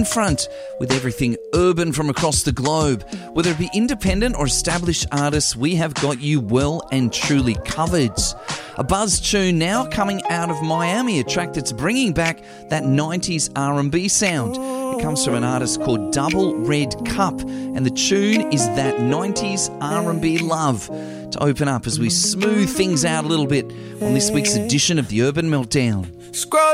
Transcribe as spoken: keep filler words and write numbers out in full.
front with everything urban from across the globe. Whether it be independent or established artists, we have got you well and truly covered. A buzz tune now coming out of Miami, a track that's bringing back that nineties R and B sound. It comes from an artist called Double Red Cup, and the tune is that nineties R and B love to open up as we smooth things out a little bit on this week's edition of the Urban Meltdown. Scroll